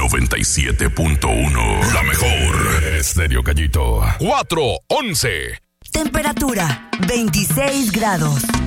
97.1. La mejor. Estéreo Gallito. 4:11. Temperatura 26 grados.